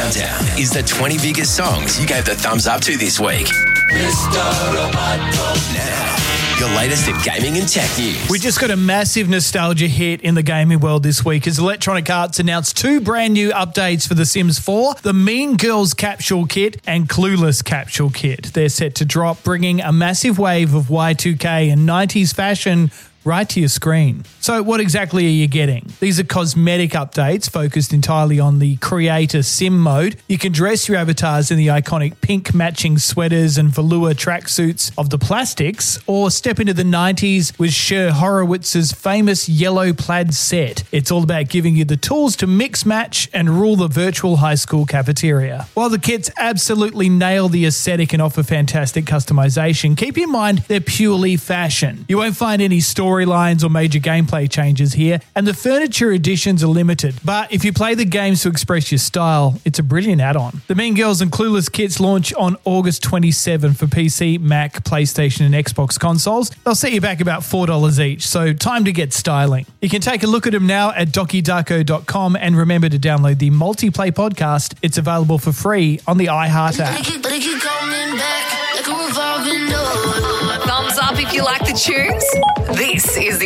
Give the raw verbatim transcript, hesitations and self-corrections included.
Countdown is the twenty biggest songs you gave the thumbs up to this week. Now, your latest in gaming and tech news. We just got a massive nostalgia hit in the gaming world this week as Electronic Arts announced two brand new updates for The Sims four, the Mean Girls Capsule Kit and Clueless Capsule Kit. They're set to drop, bringing a massive wave of Y two K and nineties fashion right to your screen. So what exactly are you getting? These are cosmetic updates focused entirely on the creator sim mode. You can dress your avatars in the iconic pink matching sweaters and velour tracksuits of the plastics, or step into the nineties with Cher Horowitz's famous yellow plaid set. It's all about giving you the tools to mix, match and rule the virtual high school cafeteria. While the kits absolutely nail the aesthetic and offer fantastic customization, keep in mind they're purely fashion. You won't find any storylines or major gameplay changes here, and the furniture editions are limited. But if you play the games to express your style, it's a brilliant add-on. The Mean Girls and Clueless kits launch on August twenty-seventh for P C, Mac, PlayStation and Xbox consoles. They'll set you back about four dollars each, so time to get styling. You can take a look at them now at doki darko dot com, and remember to download the Multiplay podcast. It's available for free on the iHeart app. Thumbs up if you like the tunes. This is the